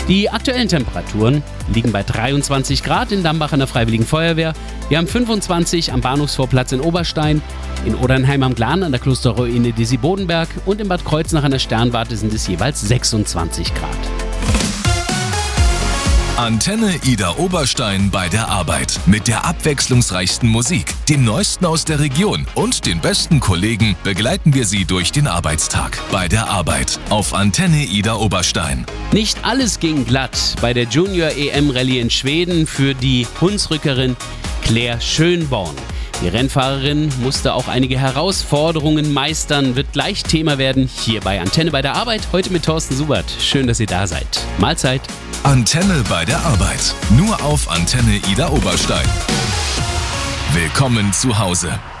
Die aktuellen Temperaturen liegen bei 23 Grad in Dambach an der Freiwilligen Feuerwehr. Wir haben 25 am Bahnhofsvorplatz in Oberstein, in Odernheim am Glan an der Klosterruine Disi-Bodenberg und in Bad Kreuznach an der Sternwarte sind es jeweils 26 Grad. Antenne Ida Oberstein bei der Arbeit. Mit der abwechslungsreichsten Musik, dem Neuesten aus der Region und den besten Kollegen begleiten wir Sie durch den Arbeitstag. Bei der Arbeit auf Antenne Ida Oberstein. Nicht alles ging glatt bei der Junior EM Rallye in Schweden für die Hunsrückerin Claire Schönborn. Die Rennfahrerin musste auch einige Herausforderungen meistern, wird gleich Thema werden hier bei Antenne bei der Arbeit. Heute mit Thorsten Subert. Schön, dass ihr da seid. Mahlzeit. Antenne bei der Arbeit. Nur auf Antenne Ida Oberstein. Willkommen zu Hause.